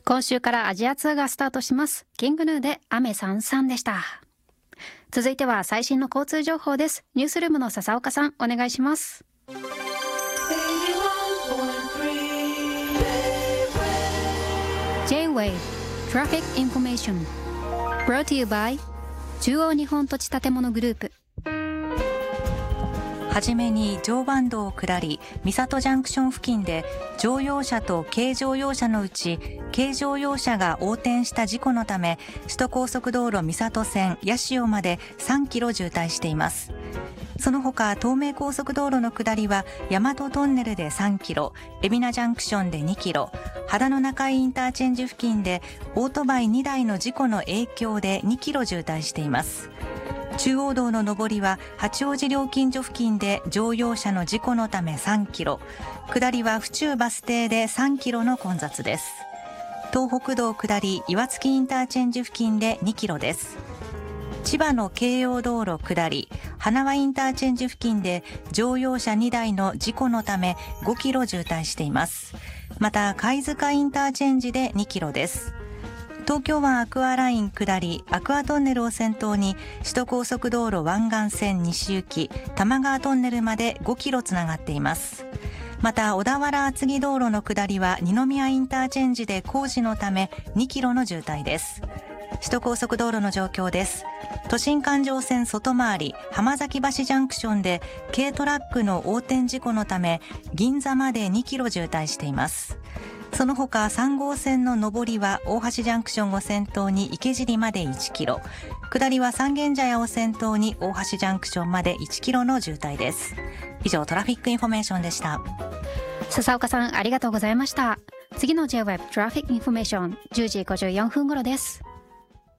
今週からアジアツアーがスタートします。キングヌーで雨さんさんでした。続いては最新の交通情報です。ニュースルームの笹岡さん、お願いします。J-Wave Traffic Information Brought to you by 中央日本土地建物グループ。 はじめに常磐道下り三郷ジャンクション付近で乗用車と軽乗用車のうち軽乗用車が横転した事故のため、首都高速道路三郷線八潮まで3キロ渋滞しています。その他、東名高速道路の下りは大和トンネルで3キロ、海老名ジャンクションで2キロ、秦野中井インターチェンジ付近でオートバイ2台の事故の影響で2キロ渋滞しています。中央道の上りは八王子料金所付近で乗用車の事故のため3キロ、下りは府中バス停で3キロの混雑です。東北道下り岩槻インターチェンジ付近で2キロです。千葉の京葉道路下り花輪インターチェンジ付近で乗用車2台の事故のため5キロ渋滞しています。また貝塚インターチェンジで2キロです。東京湾アクアライン下りアクアトンネルを先頭に首都高速道路湾岸線西行き多摩川トンネルまで5キロつながっています。また小田原厚木道路の下りは二宮インターチェンジで工事のため2キロの渋滞です。首都高速道路の状況です。都心環状線外回り浜崎橋ジャンクションで軽トラックの横転事故のため銀座まで2キロ渋滞しています。その他3号線の上りは大橋ジャンクションを先頭に池尻まで1キロ、下りは三軒茶屋を先頭に大橋ジャンクションまで1キロの渋滞です。以上トラフィックインフォメーションでした。 笹岡さん、ありがとうございました。次の J-Web トラフィックインフォメーション10時54分頃です。